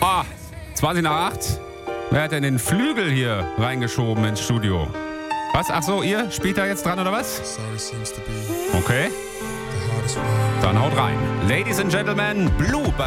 Ah, 20 nach 8. Wer hat denn den Flügel hier reingeschoben ins Studio? Was? Ach so, ihr spielt da jetzt dran oder was? Okay. Dann haut rein. Ladies and Gentlemen, Blue